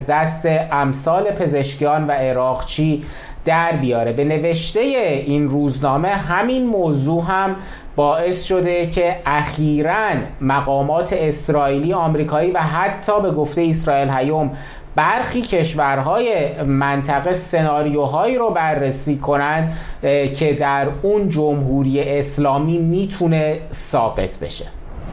دست امثال پزشکیان و عراقچی در بیاره. به نوشته این روزنامه همین موضوع هم باعث شده که اخیراً مقامات اسرائیلی، آمریکایی و حتی به گفته اسرائیل هیوم برخی کشورهای منطقه سناریوهایی رو بررسی کنند که در اون جمهوری اسلامی میتونه ساقط بشه.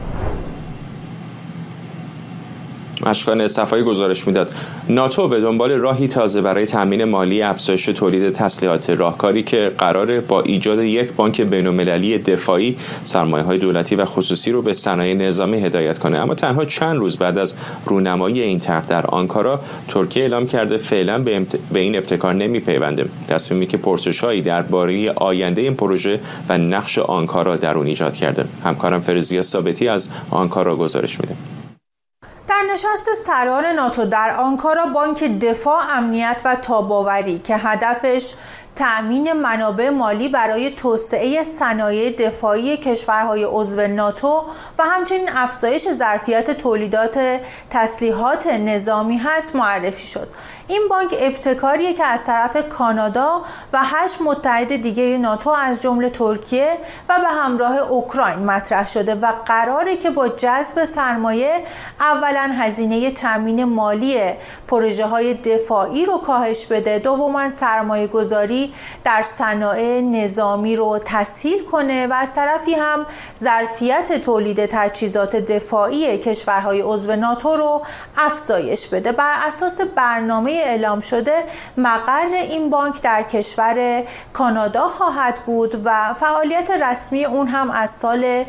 اشکان صفایی گزارش میداد ناتو به دنبال راهی تازه برای تامین مالی افزایش تولید تسلیحات، راهکاری که قراره با ایجاد یک بانک بین‌المللی دفاعی سرمایه‌های دولتی و خصوصی رو به صنایع نظامی هدایت کنه. اما تنها چند روز بعد از رونمایی این طرح در آنکارا، ترکیه اعلام کرده فعلا به این ابتکار نمیپیونده. تصمیمی که پرسش‌هایی درباره آینده این پروژه و نقش آنکارا در اون ایجاد کرده. همکارم فرزیا ثابتی از آنکارا گزارش میده. در نشست سران ناتو در آنکارا، بانک دفاع، امنیت و تاب‌آوری که هدفش تأمین منابع مالی برای توسعه صنایع دفاعی کشورهای عضو ناتو و همچنین افزایش ظرفیت تولیدات تسلیحات نظامی هست معرفی شد. این بانک ابتکاریه که از طرف کانادا و 8 متحد دیگه ناتو از جمله ترکیه و به همراه اوکراین مطرح شده و قراره که با جذب سرمایه اولا هزینه تامین مالی پروژه های دفاعی رو کاهش بده، دوما سرمایه گذاری در صنایع نظامی رو تسهیل کنه و از طرفی هم ظرفیت تولید تجهیزات دفاعی کشورهای عضو ناتو رو افزایش بده. بر اساس برنامه اعلام شده مقر این بانک در کشور کانادا خواهد بود و فعالیت رسمی اون هم از سال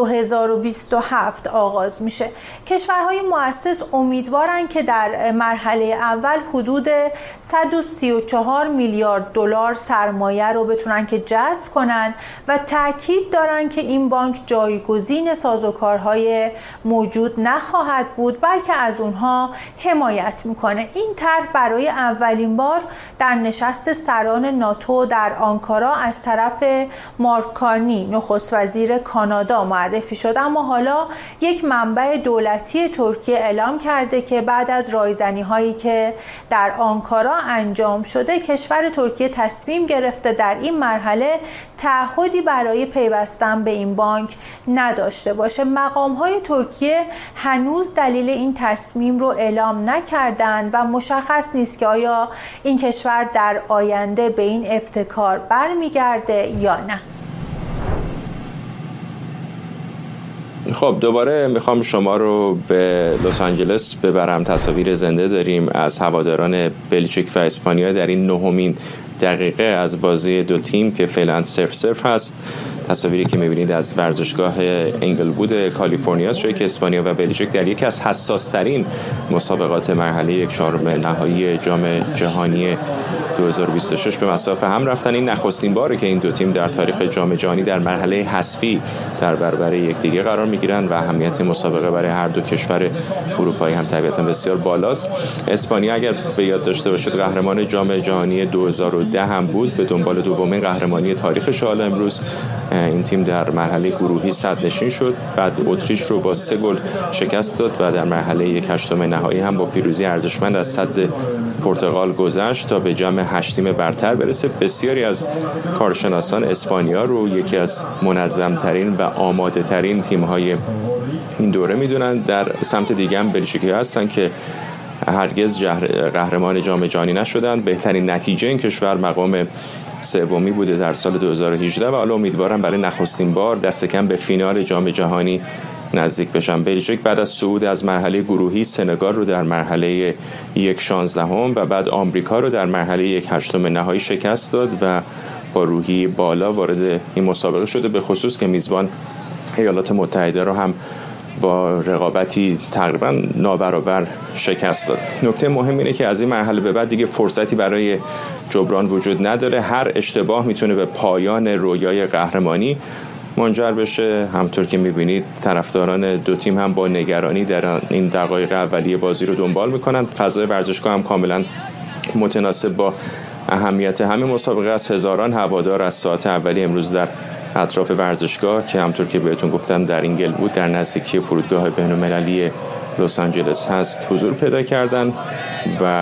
2027 آغاز میشه. کشورهای مؤسس امیدوارن که در مرحله اول حدود 134 میلیارد دلار سرمایه رو بتونن که جذب کنن و تاکید دارن که این بانک جایگزین سازوکارهای موجود نخواهد بود، بلکه از اونها حمایت میکنه. این طرح برای اولین بار در نشست سران ناتو در آنکارا از طرف مارک کارنی نخست وزیر کانادا معرفی شد، اما حالا یک منبع دولتی ترکیه اعلام کرده که بعد از رایزنی هایی که در آنکارا انجام شده، کشور ترکیه تصمیم گرفته در این مرحله تعهدی برای پیوستن به این بانک نداشته باشه. مقام های ترکیه هنوز دلیل این تصمیم رو اعلام نکردند و مشخص نیست که آیا این کشور در آینده به این ابتکار برمیگرده یا نه. خب دوباره میخوام شما رو به لس آنجلس ببرم. تصاویر زنده داریم از هواداران بلژیک و اسپانیا در این 9مین دقیقه از بازی دو تیم که فعلا 0-0 هست. تصاویری که میبینید از ورزشگاه انگلوود کالیفرنیا است، جایی که اسپانیا و بلژیک در یکی از حساس‌ترین مسابقات مرحله 1/4 نهایی جام جهانی 2026 به مصاف هم رفتن. این نخستین باره که این دو تیم در تاریخ جام جهانی در مرحله حذفی در برابر یکدیگه قرار میگیرن و اهمیت مسابقه برای هر دو کشور اروپایی هم طبیعتاً بسیار بالاست. اسپانیا اگر به یاد داشته باشید قهرمان جام جهانی 2010 هم بود، به دنبال دومین قهرمانی تاریخش حالا امروز. این تیم در مرحله گروهی صدرنشین شد، بعد اتریش رو با 3 گل شکست داد و در مرحله 1/8 نهایی هم با پیروزی ارزشمند از صد پرتغال گذشت تا به جام 8 برتر برسه. بسیاری از کارشناسان اسپانیا رو یکی از منظم‌ترین و آماده‌ترین تیم‌های این دوره میدونن. در سمت دیگه هم بلژیکی هستن که هرگز قهرمان جام جهانی نشدن. بهترین نتیجه این کشور مقام سومی بوده در سال 2018 و حالا امیدوارم برای نخستین بار دست کم به فینال جام جهانی نزدیک بشن. بلژیک بعد از صعود از مرحله گروهی سنگال رو در مرحله 1/16 و بعد آمریکا رو در مرحله 1/8 نهایی شکست داد و با روحی بالا وارد این مسابقه شده، به خصوص که میزبان ایالات متحده رو هم با رقابتی تقریبا نابرابر شکست داد. نکته مهم اینه که از این مرحله به بعد دیگه فرصتی برای جبران وجود نداره. هر اشتباه میتونه به پایان رویای قهرمانی منجر بشه. همطور که میبینید طرفداران دو تیم هم با نگرانی در این دقایق اولیه بازی رو دنبال میکنن. فضای ورزشگاه هم کاملا متناسب با اهمیت همین مسابقه است. هزاران هوادار از ساعت اولی امروز در اطراف ورزشگاه که همطور که بهتون گفتم در انگلوود در نزدیکی فرودگاه بین‌المللی لس آنجلس هست حضور پیدا کردن و